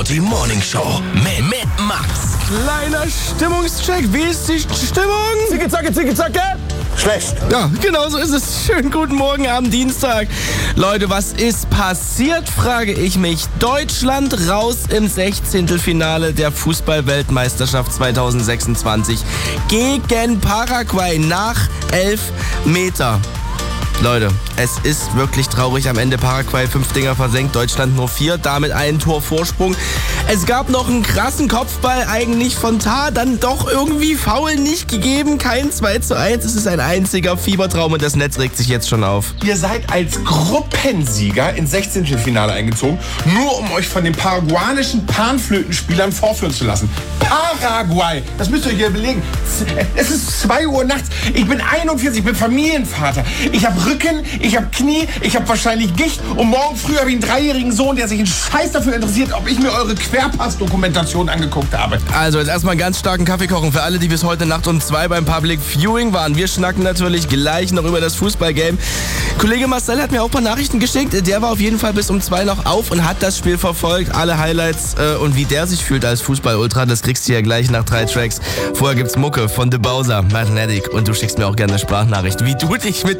Energy Morning Show mit Max. Kleiner Stimmungscheck. Wie ist die Stimmung? Zicke, zacke, zicke, zacke. Schlecht. Ja, genau so ist es. Schönen guten Morgen am Dienstag. Leute, was ist passiert, frage ich mich. Deutschland raus im 16. Finale der Fußball-Weltmeisterschaft 2026 gegen Paraguay nach 11 Meter. Leute, es ist wirklich traurig. Am Ende Paraguay 5 Dinger versenkt, Deutschland nur 4, damit ein Tor Vorsprung. Es gab noch einen krassen Kopfball, eigentlich von Tah, dann doch irgendwie Foul nicht gegeben. Kein 2:1, es ist ein einziger Fiebertraum und das Netz regt sich jetzt schon auf. Ihr seid als Gruppensieger ins 16. Finale eingezogen, nur um euch von den paraguanischen Panflötenspielern vorführen zu lassen. Paraguay, das müsst ihr euch ja überlegen. Es ist 2 Uhr nachts, ich bin 41, ich bin Familienvater. Ich habe Rücken, ich habe Knie, ich habe wahrscheinlich Gicht und morgen früh habe ich einen 3-jährigen Sohn, der sich einen Scheiß dafür interessiert, ob ich mir eure Querpass-Dokumentation angeguckt habe. Also jetzt erstmal einen ganz starken Kaffee kochen für alle, die bis heute Nacht um 2 beim Public Viewing waren. Wir schnacken natürlich gleich noch über das Fußballgame. Kollege Marcel hat mir auch ein paar Nachrichten geschickt. Der war auf jeden Fall bis um 2 noch auf und hat das Spiel verfolgt. Alle Highlights und wie der sich fühlt als Fußball-Ultra, das kriegst du ja gleich nach 3 Tracks. Vorher gibt's Mucke von The Bowser, Mathematic und du schickst mir auch gerne eine Sprachnachricht, wie du dich mit